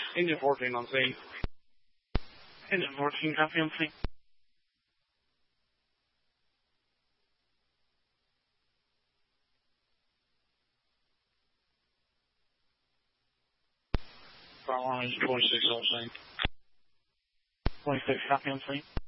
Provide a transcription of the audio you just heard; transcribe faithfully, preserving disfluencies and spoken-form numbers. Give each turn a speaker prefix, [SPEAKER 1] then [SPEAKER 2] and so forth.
[SPEAKER 1] Engine fourteen on scene.
[SPEAKER 2] Engine fourteen, copy on scene.
[SPEAKER 1] Fire one is twenty-six on scene.
[SPEAKER 2] twenty-six, copy on scene.